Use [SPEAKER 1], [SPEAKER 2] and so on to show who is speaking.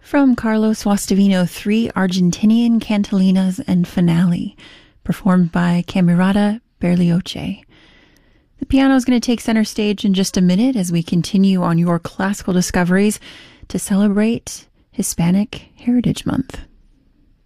[SPEAKER 1] From Carlos Guastavino, 3 Argentinian cantalinas and finale, performed by Camerata Berlioche. The piano is going to take center stage in just a minute as we continue on your classical discoveries to celebrate Hispanic Heritage Month.